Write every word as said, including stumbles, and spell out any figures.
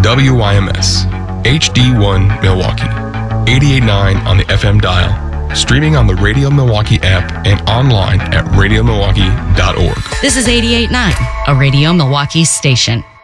W Y M S, H D one Milwaukee, eighty-eight point nine on the F M dial, streaming on the Radio Milwaukee app and online at radio milwaukee dot org. This is eighty-eight point nine, a Radio Milwaukee station.